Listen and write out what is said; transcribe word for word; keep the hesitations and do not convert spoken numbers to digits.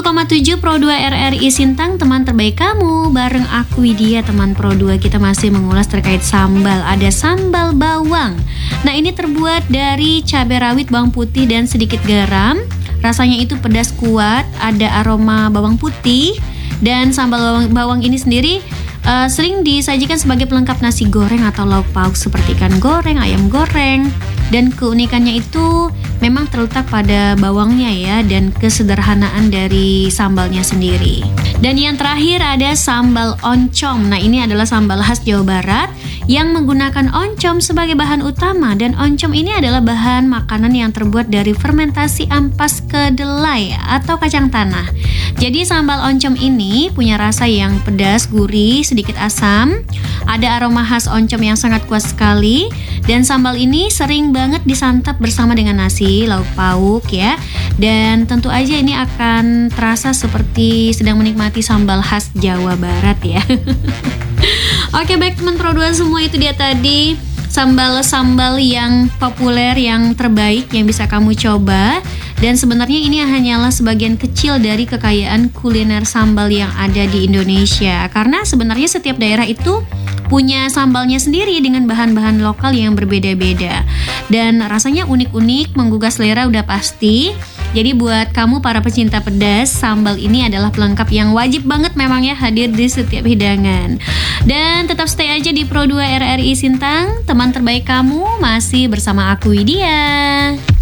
koma tujuh Pro dua R R I Sintang, teman terbaik kamu. Bareng aku Widya, teman Pro dua. Kita masih mengulas terkait sambal. Ada sambal bawang. Nah, ini terbuat dari cabai rawit, bawang putih, dan sedikit garam. Rasanya itu pedas kuat, ada aroma bawang putih. Dan sambal bawang, bawang ini sendiri uh, sering disajikan sebagai pelengkap nasi goreng atau lauk pauk seperti ikan goreng, ayam goreng. Dan keunikannya itu memang terletak pada bawangnya ya, dan kesederhanaan dari sambalnya sendiri. Dan yang terakhir ada sambal oncom. Nah, ini adalah sambal khas Jawa Barat yang menggunakan oncom sebagai bahan utama. Dan oncom ini adalah bahan makanan yang terbuat dari fermentasi ampas kedelai atau kacang tanah. Jadi sambal oncom ini punya rasa yang pedas, gurih, sedikit asam. Ada aroma khas oncom yang sangat kuat sekali. Dan sambal ini sering banget disantap bersama dengan nasi, lauk pauk ya. Dan tentu aja ini akan terasa seperti sedang menikmati sambal khas Jawa Barat ya. Oke, baik teman Pro dua semua, itu dia tadi sambal-sambal yang populer, yang terbaik yang bisa kamu coba. Dan sebenarnya ini hanyalah sebagian kecil dari kekayaan kuliner sambal yang ada di Indonesia. Karena sebenarnya setiap daerah itu punya sambalnya sendiri dengan bahan-bahan lokal yang berbeda-beda. Dan rasanya unik-unik, menggugah selera udah pasti. Jadi buat kamu para pecinta pedas, sambal ini adalah pelengkap yang wajib banget memang ya hadir di setiap hidangan. Dan tetap stay aja di Pro dua R R I Sintang, teman terbaik kamu, masih bersama aku Widya.